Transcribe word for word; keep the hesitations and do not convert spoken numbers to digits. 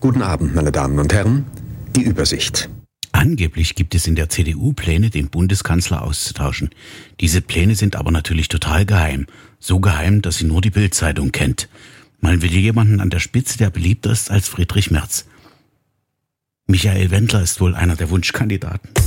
Guten Abend, meine Damen und Herren. Die Übersicht. Angeblich gibt es in der C D U Pläne, den Bundeskanzler auszutauschen. Diese Pläne sind aber natürlich total geheim. So geheim, dass sie nur die Bild-Zeitung kennt. Man will jemanden an der Spitze, der beliebter ist als Friedrich Merz. Michael Wendler ist wohl einer der Wunschkandidaten.